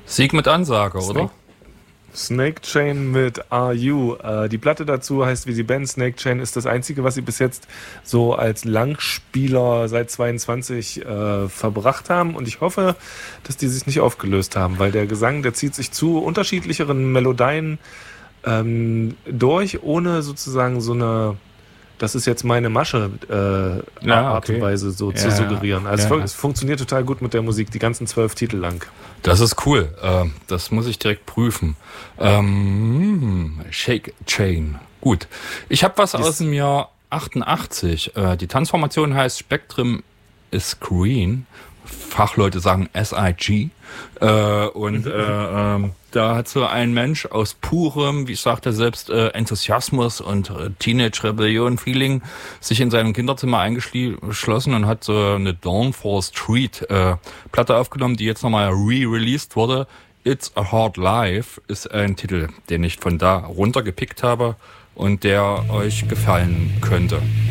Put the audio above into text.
Sieg mit Ansage, oder? Snake Chain mit Are You. Die Platte dazu heißt wie die Band. Snake Chain ist das Einzige, was sie bis jetzt so als Langspieler seit 22 verbracht haben. Und ich hoffe, dass die sich nicht aufgelöst haben, weil der Gesang, der zieht sich zu unterschiedlicheren Melodien durch, ohne sozusagen so eine, das ist jetzt meine Masche, Art und Weise so zu suggerieren. Also es funktioniert total gut mit der Musik, die ganzen 12 Titel lang. Das ist cool. Das muss ich direkt prüfen. Shake Chain. Gut. Ich habe was aus dem Jahr 88. Die Tanzformation heißt Spectrum is Green. Fachleute sagen SIG. Da hat so ein Mensch aus purem, wie sagt er selbst, Enthusiasmus und Teenage-Rebellion-Feeling sich in seinem Kinderzimmer eingeschlossen und hat so eine Dawn for Street Platte aufgenommen, die jetzt nochmal re-released wurde. It's a Hard Life ist ein Titel, den ich von da runtergepickt habe und der euch gefallen könnte.